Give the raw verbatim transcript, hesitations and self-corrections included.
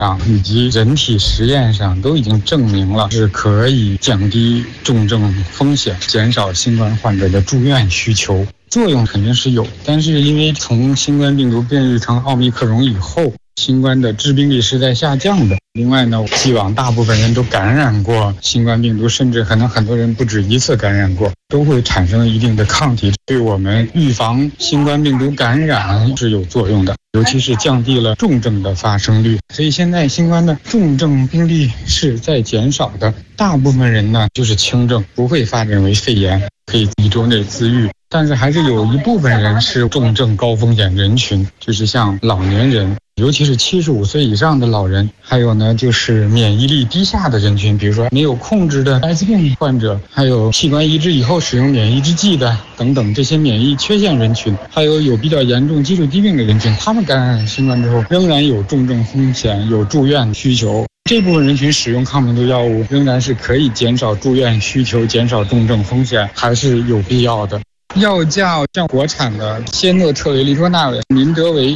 上以及人体实验上都已经证明了是可以降低重症风险，减少新冠患者的住院需求。作用肯定是有，但是因为从新冠病毒变异成奥密克戎以后，新冠的致病力是在下降的。另外呢，既往大部分人都感染过新冠病毒，甚至可能很多人不止一次感染过，都会产生一定的抗体，对我们预防新冠病毒感染是有作用的，尤其是降低了重症的发生率。所以现在新冠的重症病例是在减少的，大部分人呢就是轻症，不会发展为肺炎，可以一周内自愈。但是还是有一部分人是重症高风险人群，就是像老年人，尤其是七十五岁以上的老人，还有呢就是免疫力低下的人群，比如说没有控制的艾滋病患者，还有器官移植以后使用免疫制剂的等等这些免疫缺陷人群，还有有比较严重基础疾病的人群，他们感染新冠之后仍然有重症风险，有住院需求。这部分人群使用抗病毒药物仍然是可以减少住院需求，减少重症风险，还是有必要的。药价像国产的仙诺特韦利托纳韦、林德韦